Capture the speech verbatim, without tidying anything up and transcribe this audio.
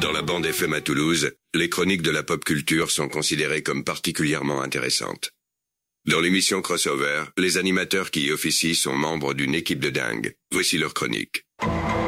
Dans la bande F M à Toulouse, les chroniques de la pop culture sont considérées comme particulièrement intéressantes. Dans l'émission Crossover, les animateurs qui y officient sont membres d'une équipe de dingue. Voici leur chronique.